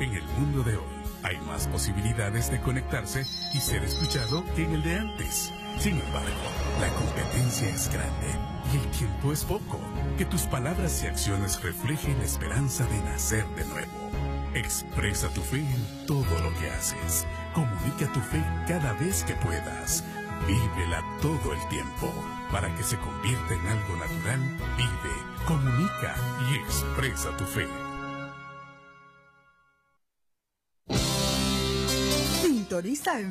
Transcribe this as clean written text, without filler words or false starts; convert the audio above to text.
En el mundo de hoy, hay más posibilidades de conectarse y ser escuchado que en el de antes. Sin embargo, la competencia es grande y el tiempo es poco. Que tus palabras y acciones reflejen la esperanza de nacer de nuevo. Expresa tu fe en todo lo que haces. Comunica tu fe cada vez que puedas. Vívela todo el tiempo. Para que se convierta en algo natural, vive, comunica y expresa tu fe. Sintoniza